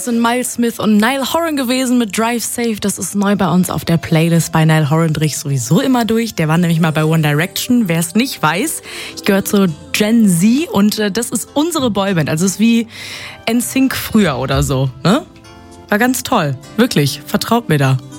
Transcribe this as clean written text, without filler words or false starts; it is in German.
Das sind Miles Smith und Niall Horan gewesen mit Drive Safe. Das ist neu bei uns auf der Playlist. Bei Niall Horan drehe ich sowieso immer durch. Der war nämlich mal bei One Direction. Wer es nicht weiß, ich gehöre zu Gen Z und das ist unsere Boyband. Also es ist wie NSYNC früher oder so. Ne? War ganz toll. Wirklich. Vertraut mir da.